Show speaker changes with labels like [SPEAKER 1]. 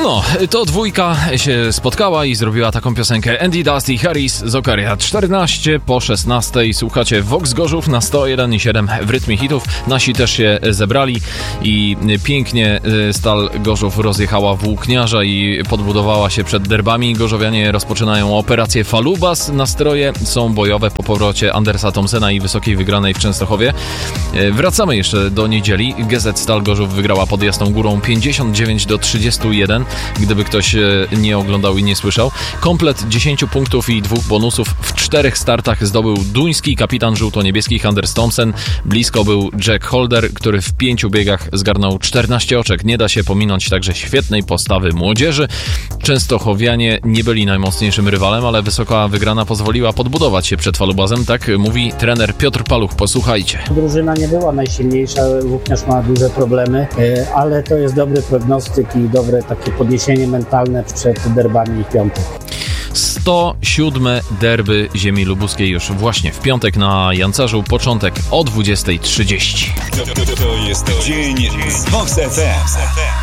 [SPEAKER 1] No, to dwójka się spotkała i zrobiła taką piosenkę. Andy, Dusty, Harris z Okaria. 14 po 16 słuchacie Vox Gorzów na 101,7 w rytmie hitów. Nasi też się zebrali i pięknie Stal Gorzów rozjechała włókniarza i podbudowała się przed derbami. Gorzowianie rozpoczynają operację Falubas. Nastroje są bojowe po powrocie Andersa Thompsona i wysokiej wygranej w Częstochowie. Wracamy jeszcze do niedzieli. GZ Stal Gorzów wygrała pod Jasną Górą 59-31. Gdyby ktoś nie oglądał i nie słyszał. Komplet 10 punktów i 2 bonusów w 4 startach zdobył duński kapitan żółto-niebieskich Anders Thompson. Blisko był Jack Holder, który w 5 biegach zgarnął 14 oczek. Nie da się pominąć także świetnej postawy młodzieży. Częstochowianie nie byli najmocniejszym rywalem, ale wysoka wygrana pozwoliła podbudować się przed Falubazem. Tak mówi trener Piotr Paluch. Posłuchajcie.
[SPEAKER 2] Drużyna nie była najsilniejsza, Włókniarz ma duże problemy, ale to jest dobry prognostyk i dobre takie podniesienie mentalne przed derbami w piątek.
[SPEAKER 1] 107. derby ziemi lubuskiej już właśnie w piątek na Jancarzu. Początek o 20:30.
[SPEAKER 3] To jest dzień z Vox FM.